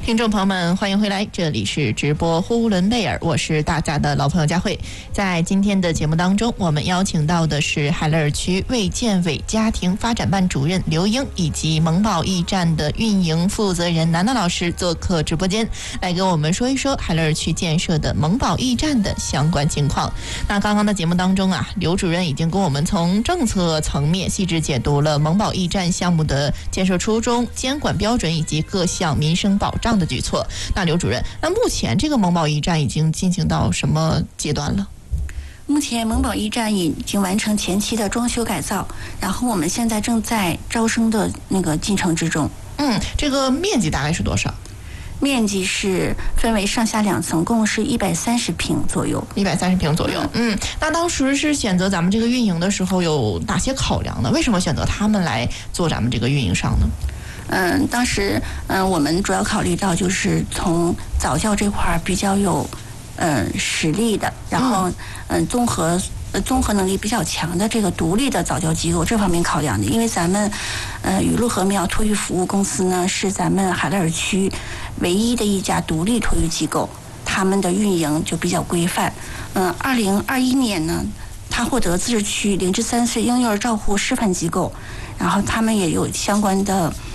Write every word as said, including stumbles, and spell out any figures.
听众朋友们，欢迎回来，这里是直播呼伦贝尔，我是大家的老朋友佳慧。在今天的节目当中，我们邀请到的是海乐尔区卫健委家庭发展办主任刘英，以及萌宝驿站的运营负责人楠楠老师做客直播间，来跟我们说一说海乐尔区建设的萌宝驿站的相关情况。那刚刚的节目当中啊，刘主任已经跟我们从政策层面细致解读了萌宝驿站项目的建设初衷、监管标准以及各项民生保障的举措。那刘主任，那目前这个萌宝驿站已经进行到什么阶段了？ 目前萌宝驿站已经完成前期的装修改造，然后我们现在正在招生的那个进程之中。 嗯，这个面积大概是多少？ 面积是分为上下两层，共是一百三十平左右。 一百三十平左右。嗯，那当时是选择咱们这个运营的时候有哪些考量呢？为什么选择他们来做咱们这个运营商呢？ 嗯，当时嗯，我们主要考虑到就是从早教这块比较有嗯实力的，然后嗯综合呃综合能力比较强的这个独立的早教机构这方面考量的。因为咱们呃雨露禾苗托育服务公司呢是咱们海乐尔区唯一的一家独立托育机构，他们的运营就比较规范。嗯，二零二一年呢，他获得自治区零至三岁婴幼儿照护示范机构，然后他们也有相关的